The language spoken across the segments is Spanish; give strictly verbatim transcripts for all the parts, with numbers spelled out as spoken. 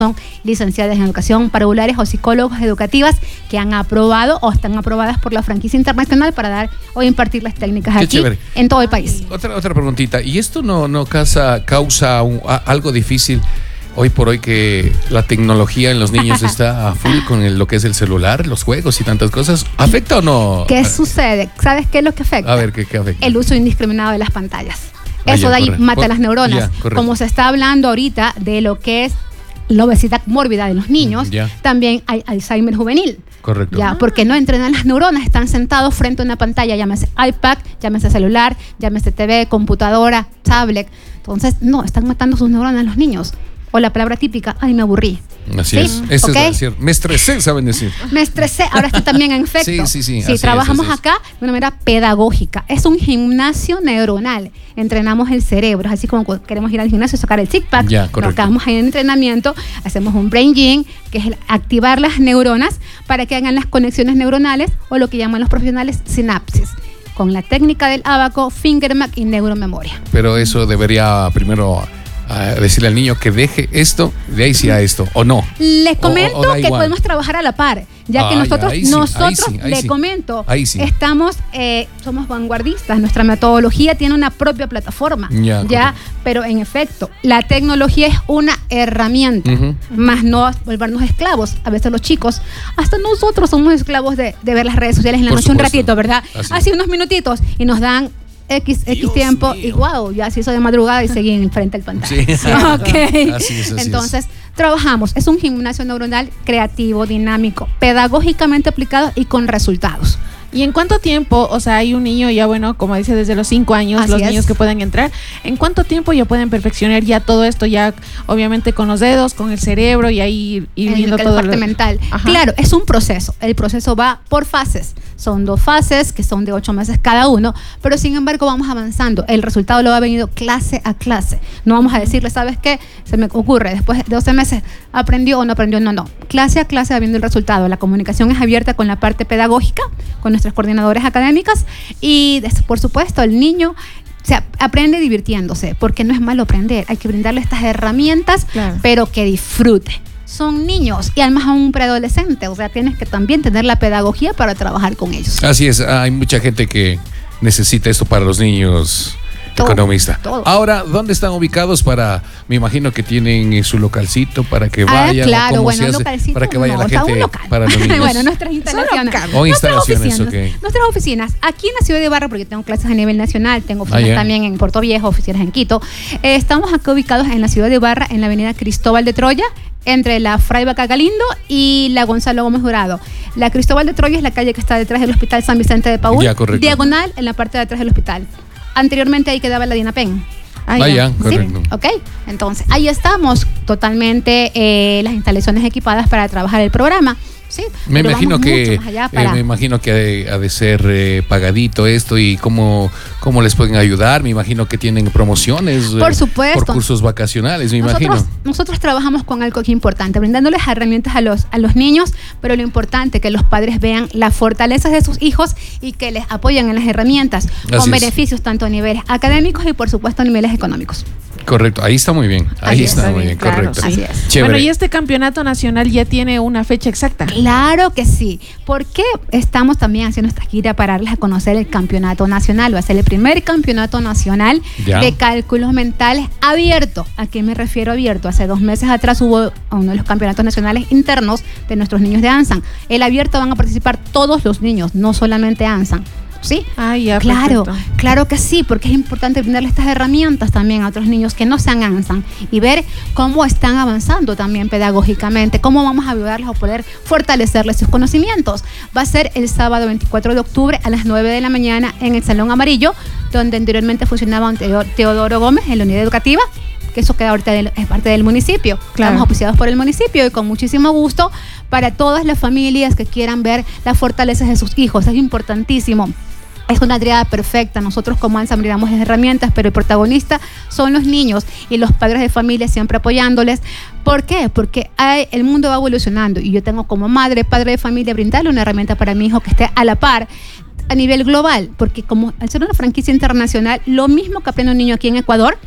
son licenciadas en educación, parvulares o psicólogos educativas que han aprobado o están aprobadas por la franquicia internacional para dar o impartir las técnicas Qué aquí chévere. en todo el país. Otra, otra preguntita. ¿Y esto no, no causa, causa un, a, algo difícil hoy por hoy que la tecnología en los niños está a full con el, lo que es el celular, los juegos y tantas cosas? ¿Afecta o no? ¿Qué sucede? ¿Sabes qué es lo que afecta? A ver, ¿qué, qué afecta? El uso indiscriminado de las pantallas. Ah, Eso ya, de ahí correcto. mata las neuronas. Ya, Como se está hablando ahorita de lo que es la obesidad mórbida de los niños, Ya. también hay Alzheimer juvenil. Correcto. Ya, porque no entrenan las neuronas, están sentados frente a una pantalla, llámese iPad, llámese celular, llámese T V, computadora, tablet. Entonces, no, están matando sus neuronas los niños. O la palabra típica, ay, me aburrí. Así ¿Sí? es. Eso ¿Ok? es decir, me estresé, saben decir. Me estresé, ahora está también en efecto. Sí, sí, sí, Sí, así trabajamos es, así es. acá de una manera pedagógica. Es un gimnasio neuronal. Entrenamos el cerebro, así como cuando queremos ir al gimnasio, sacar el six-pack. Ya, Nos correcto. quedamos ahí en entrenamiento, hacemos un brain gym, que es el activar las neuronas para que hagan las conexiones neuronales o lo que llaman los profesionales sinapsis, con la técnica del ábaco, fingermag y neuromemoria. Pero eso debería primero ah, decirle al niño que deje esto, de ahí sí a esto, o no. Les comento O- o- o da que igual. podemos trabajar a la par, ya Ah, que ya, nosotros, ahí sí, nosotros ahí sí, ahí le sí. comento, Ahí sí. estamos, eh, somos vanguardistas, nuestra metodología tiene una propia plataforma, Ya, correcto. pero en efecto, la tecnología es una herramienta, Ujú. más no volvernos esclavos. A veces los chicos, hasta nosotros somos esclavos de, de ver las redes sociales en la Por noche un supuesto. ratito, ¿verdad? Así. Así unos minutitos y nos dan X, X Dios tiempo mío. y wow, ya se hizo de madrugada y seguí enfrente del pantalla. Sí. Ok. Así es, así es. Entonces, trabajamos. Es un gimnasio neuronal creativo, dinámico, pedagógicamente aplicado y con resultados. ¿Y en cuánto tiempo, o sea, hay un niño ya, bueno, como dice, desde los cinco años, Así los es. niños que pueden entrar, ¿en cuánto tiempo ya pueden perfeccionar ya todo esto, ya obviamente con los dedos, con el cerebro y ahí ir En viendo el todo? parte lo- mental. Ajá. Claro, es un proceso. El proceso va por fases. Son dos fases que son de ocho meses cada uno, pero sin embargo vamos avanzando. El resultado lo va venido clase a clase. No vamos a decirle, ¿sabes qué? Se me ocurre, después de doce meses, ¿aprendió o no aprendió? No, no. Clase a clase va viendo el resultado. La comunicación es abierta con la parte pedagógica, con nuestros coordinadores académicas y, des- por supuesto, el niño se ap- aprende divirtiéndose, porque no es malo aprender. Hay que brindarle estas herramientas, Claro. pero que disfrute. Son niños y además a un preadolescente, o sea, tienes que también tener la pedagogía para trabajar con ellos. Así es, hay mucha gente que necesita esto para los niños. Todo, Economista. todo. Ahora, ¿dónde están ubicados para, me imagino que tienen eh, su localcito para que Ah, vayan? claro, ¿cómo bueno, se un hace? localcito Para que vaya no, la o sea, gente un local. para los niños. Bueno, nuestras instalaciones. local. O Nuestras instalaciones, oficinas, ok. nuestras oficinas. Aquí en la ciudad de Ibarra, porque tengo clases a nivel nacional, tengo oficinas Ah, ya. también en Puerto Viejo, oficinas en Quito. Eh, estamos acá ubicados en la ciudad de Ibarra, en la avenida Cristóbal de Troya, entre la Fray Vaca Galindo y la Gonzalo Gómez Jurado. La Cristóbal de Troya es la calle que está detrás del Hospital San Vicente de Paúl, Ya, correcto. diagonal en la parte de atrás del hospital. Anteriormente ahí quedaba la Dinapen. Ah, Ah, ya. ya, ¿Sí? correcto. Ok, entonces ahí estamos totalmente eh, las instalaciones equipadas para trabajar el programa. Sí, Me pero imagino vamos que mucho más allá eh, para- me imagino que ha de, ha de ser eh, pagadito esto y cómo, cómo les pueden ayudar. Me imagino que tienen promociones Por eh, supuesto. por cursos vacacionales, me nosotros, imagino. nosotros trabajamos con algo que es importante, brindándoles herramientas a los, a los niños, pero lo importante es que los padres vean las fortalezas de sus hijos y que les apoyen en las herramientas, Así con es. beneficios tanto a niveles académicos y por supuesto a niveles económicos. Correcto, ahí está muy bien. Ahí Así es. está Está muy bien, bien, claro, correcto. sí. Así es. Chévere. Bueno, y este campeonato nacional ya tiene una fecha exacta. Claro que sí, porque estamos también haciendo esta gira para darles a conocer el campeonato nacional. Va a ser el primer campeonato nacional Ya. de cálculos mentales abierto. ¿A qué me refiero abierto? Hace dos meses atrás hubo uno de los campeonatos nacionales internos de nuestros niños de ANSAN. El abierto van a participar todos los niños, no solamente ANSAN. ¿Sí? Ah, ya, Claro, perfecto. claro que sí, porque es importante brindarle estas herramientas también a otros niños que no sean ANSAN y ver cómo están avanzando también pedagógicamente, cómo vamos a ayudarles a poder fortalecerles sus conocimientos. Va a ser el sábado veinticuatro de octubre a las nueve de la mañana en el Salón Amarillo, donde anteriormente funcionaba un Teo- Teodoro Gómez en la unidad educativa, que eso queda ahorita del- es parte del municipio. Claro. Estamos auspiciados por el municipio y con muchísimo gusto para todas las familias que quieran ver las fortalezas de sus hijos. Es importantísimo. Es una triada perfecta. Nosotros como ANSAN brindamos las herramientas, pero el protagonista son los niños y los padres de familia siempre apoyándoles. ¿Por qué? Porque hay- el mundo va evolucionando y yo tengo como madre, padre de familia, brindarle una herramienta para mi hijo que esté a la par a nivel global, porque como al ser una franquicia internacional, lo mismo que aprende un niño aquí en Ecuador,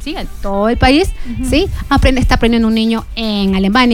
sí, en todo el país, ¿sí? Aprende, está aprendiendo un niño en Alemania.